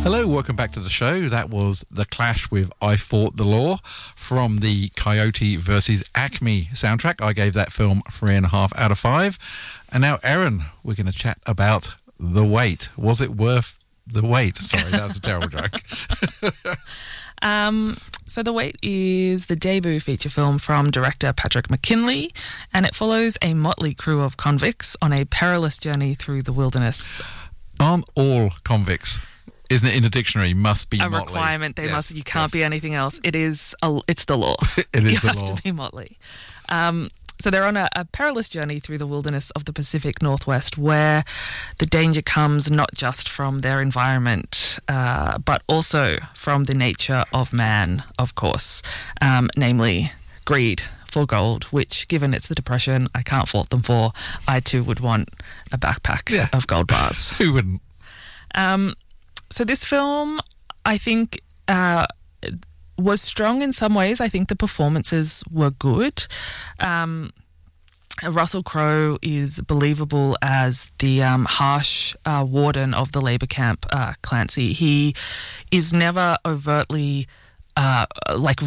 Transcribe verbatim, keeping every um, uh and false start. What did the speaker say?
Hello, welcome back to the show. That was The Clash with I Fought the Law from the Coyote versus Acme soundtrack. I gave that film three and a half out of five. And now, Erin, we're going to chat about The Wait. Was it worth the wait? Sorry, that was a terrible joke. Um, so The Wait is the debut feature film from director Patrick McKinley, and it follows a motley crew of convicts on a perilous journey through the wilderness. Aren't all convicts, isn't it, in a dictionary, must be a motley? requirement. They Yes, must. You can't yes. be anything else. It is. A, it's the law. It is you the have law. to be motley. Um, so they're on a, a perilous journey through the wilderness of the Pacific Northwest, where the danger comes not just from their environment, uh, but also from the nature of man, of course, um, namely greed for gold, which, given it's the Depression, I can't fault them for. I too would want a backpack Yeah. of gold bars. Who wouldn't? Um, so this film, I think, uh, was strong in some ways. I think the performances were good. Um, Russell Crowe is believable as the um, harsh uh, warden of the labour camp, uh, Clancy. He is never overtly uh, like